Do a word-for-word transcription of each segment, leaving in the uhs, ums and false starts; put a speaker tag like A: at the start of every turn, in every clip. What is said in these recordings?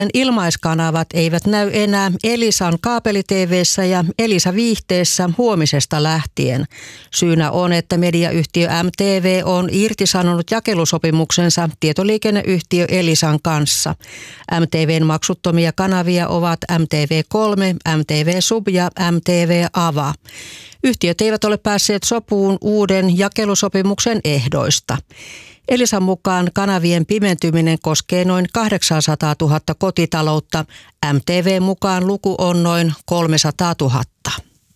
A: Ilmaiskanavat eivät näy enää Elisan kaapeli-tv:ssä ja Elisa-viihteessä huomisesta lähtien. Syynä on, että mediayhtiö M T V on irtisanonut jakelusopimuksensa tietoliikenneyhtiö Elisan kanssa. M T V:n maksuttomia kanavia ovat M T V kolme, M T V Sub ja M T V Ava. Yhtiöt eivät ole päässeet sopuun uuden jakelusopimuksen ehdoista. Elisan mukaan kanavien pimentyminen koskee noin kahdeksansataatuhatta kotitaloutta. M T V mukaan luku on noin kolmesataatuhatta.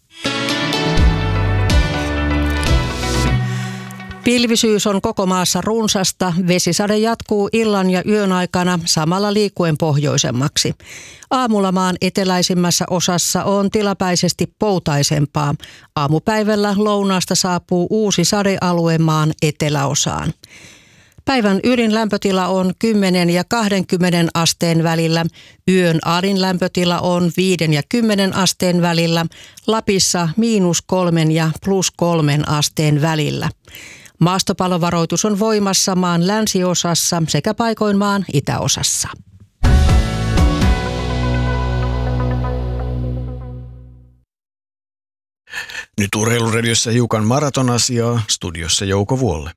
A: Pilvisyys on koko maassa runsasta. Vesisade jatkuu illan ja yön aikana samalla liikkuen pohjoisemmaksi. Aamulla maan eteläisimmässä osassa on tilapäisesti poutaisempaa. Aamupäivällä lounaasta saapuu uusi sadealue maan eteläosaan. Päivän ylin lämpötila on kymmenen ja kaksikymmentä asteen välillä. Yön alin lämpötila on viiden ja kymmenen asteen välillä. Lapissa miinus kolmen ja plus kolmen asteen välillä. Maastopalovaroitus on voimassa maan länsiosassa sekä paikoin maan itäosassa.
B: Nyt Urheiluradiossa hiukan maratonasiaa, studiossa Jouko Vuolle.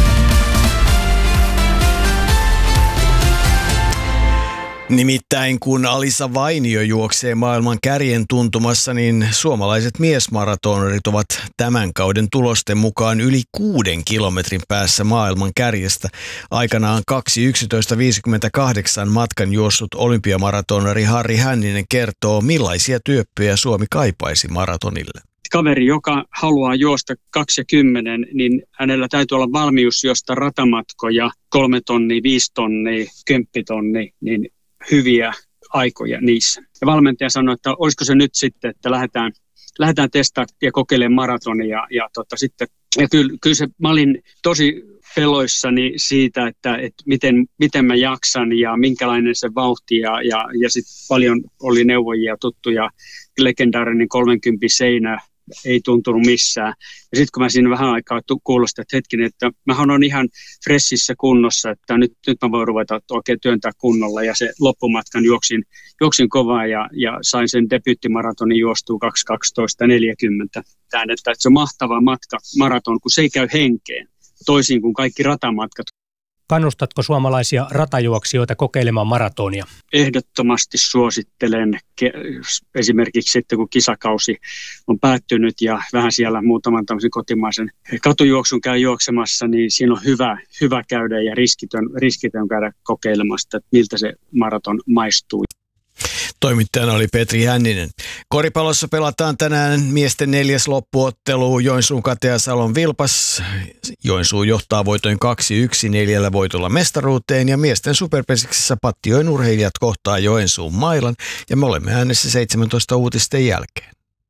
B: Nimittäin kun Alisa Vainio juoksee maailman kärjen tuntumassa, niin suomalaiset miesmaratonerit ovat tämän kauden tulosten mukaan yli kuuden kilometrin päässä maailman kärjestä. Aikanaan kaksi yksitoista viisikymmentäkahdeksan matkan juossut olympiamaratoneri Harri Hänninen kertoo, millaisia työppöjä Suomi kaipaisi maratonille.
C: Kaveri, joka haluaa juosta kaksi ja kymmenen, niin hänellä täytyy olla valmius juosta ratamatkoja, kolme tonnia, viisi tonnia, kymppitonni, niin hyviä aikoja niissä. Ja valmentaja sanoi, että olisiko se nyt sitten, että lähdetään, lähdetään testaamaan ja kokeilemaan maratonia. Ja, ja, tota, sitten, ja kyllä, kyllä se, mä olin tosi peloissani siitä, että, että miten, miten mä jaksan ja minkälainen se vauhti. Ja, ja, ja sitten paljon oli neuvojia tuttuja, legendaarinen kolmenkympin seinä. Ei tuntunut missään. Ja sitten kun mä siinä vähän aikaa kuulostin, että hetkinen, että mähän on ihan fressissä kunnossa, että nyt, nyt mä voin ruveta oikein työntää kunnolla. Ja se loppumatkan juoksin, juoksin kovaa ja, ja sain sen debyyttimaratonin juostua kaksi kaksitoista neljäkymmentä. Tämän, että, että se on mahtava matka, maraton, kun se ei käy henkeen, toisin kuin kaikki ratamatkat.
D: Kannustatko suomalaisia ratajuoksijoita kokeilemaan maratonia?
C: Ehdottomasti suosittelen esimerkiksi sitten, kun kisakausi on päättynyt ja vähän siellä muutaman tämmöisen kotimaisen katujuoksun käy juoksemassa, niin siinä on hyvä, hyvä käydä ja riskitön, riskitön käydä kokeilemasta, että miltä se maraton maistuu.
B: Toimittajana oli Petri Hänninen. Koripallossa pelataan tänään miesten neljäs loppuottelu Joensuun Kate ja Salon Vilpas. Joensuu johtaa voitoin kaksi yksi neljällä voitolla mestaruuteen ja miesten superpesiksessä Pattijoen urheilijat kohtaa Joensuun Mailan ja me olemme äänessä seitsemäntoista uutisten jälkeen.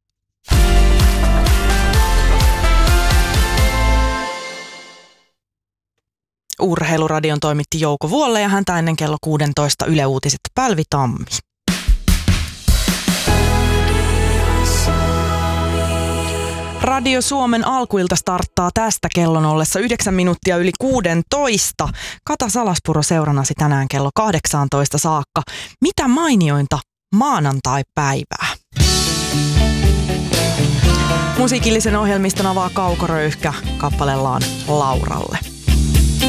E: Urheiluradion toimitti Jouko Vuolle ja häntä ennen kello kuusitoista Yle Uutiset Pälvi Tammi. Radio Suomen alkuilta starttaa tästä kellon ollessa yhdeksän minuuttia yli kuusitoista. Kata Salaspuro seuranasi tänään kello kahdeksantoista saakka. Mitä mainiointa maanantai-päivää? Musiikillisen ohjelmiston avaa Kaukoröyhkä kappalellaan Lauralle.